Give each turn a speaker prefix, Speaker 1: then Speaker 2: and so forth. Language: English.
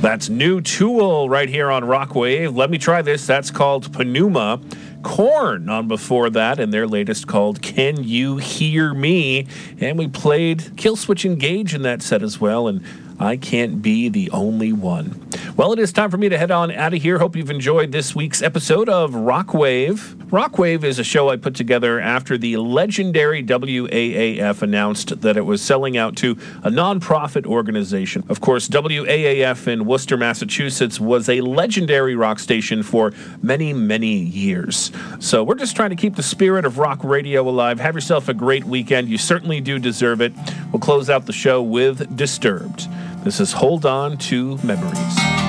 Speaker 1: That's New Tool right here on Rockwave. Let me try this. That's called Pneuma. Korn on before that, and their latest called Can You Hear Me? And we played Killswitch Engage in that set as well, and I Can't Be the Only One. Well, it is time for me to head on out of here. Hope you've enjoyed this week's episode of Rockwave. Rockwave is a show I put together after the legendary WAAF announced that it was selling out to a nonprofit organization. Of course, WAAF in Worcester, Massachusetts was a legendary rock station for many, many years. So we're just trying to keep the spirit of rock radio alive. Have yourself a great weekend. You certainly do deserve it. We'll close out the show with Disturbed. This is Hold On to Memories.